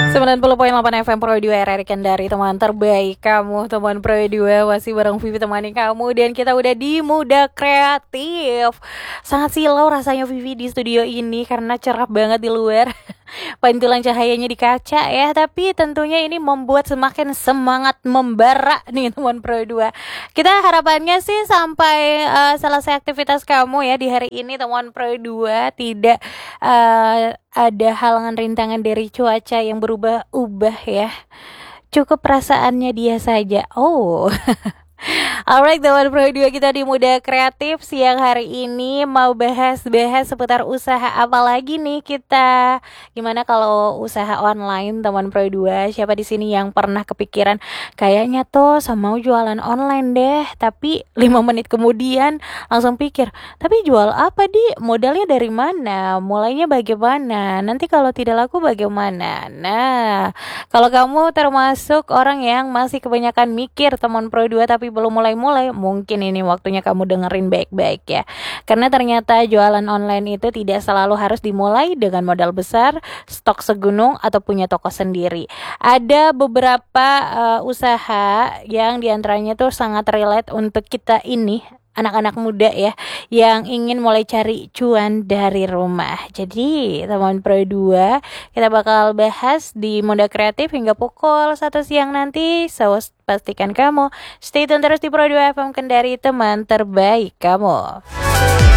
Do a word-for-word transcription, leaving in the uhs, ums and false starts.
sembilan puluh koma delapan F M Pro dua R R I Kendari, teman terbaik kamu, teman Pro dua, masih bareng Vivi temani kamu. Dan kita udah di Muda Kreatif. Sangat silau rasanya Vivi di studio ini karena cerah banget di luar. Pantulan cahayanya di kaca ya, tapi tentunya ini membuat semakin semangat membara nih teman Pro dua. Kita harapannya sih sampai uh, selesai aktivitas kamu ya di hari ini teman Pro dua, tidak uh, ada halangan rintangan dari cuaca yang berubah-ubah ya. Cukup perasaannya dia saja. Oh. Alright, teman Pro dua, kita di Muda Kreatif siang hari ini mau bahas-bahas seputar usaha apa lagi nih kita. Gimana kalau usaha online teman Pro dua? Siapa di sini yang pernah kepikiran kayaknya tuh sama mau jualan online deh, tapi lima menit kemudian langsung pikir, tapi jual apa di? Modalnya dari mana? Mulainya bagaimana? Nanti kalau tidak laku bagaimana? Nah, kalau kamu termasuk orang yang masih kebanyakan mikir teman Pro dua tapi belum mulai-mulai, mungkin ini waktunya kamu dengerin baik-baik ya. Karena ternyata jualan online itu tidak selalu harus dimulai dengan modal besar, stok segunung, atau punya toko sendiri. Ada beberapa uh, usaha yang diantaranya tuh sangat relate untuk kita ini, anak-anak muda ya, yang ingin mulai cari cuan dari rumah. Jadi teman Pro dua, kita bakal bahas di Muda Kreatif hingga pukul satu siang nanti. So, pastikan kamu stay tune terus di Pro dua F M Kendari, teman terbaik kamu.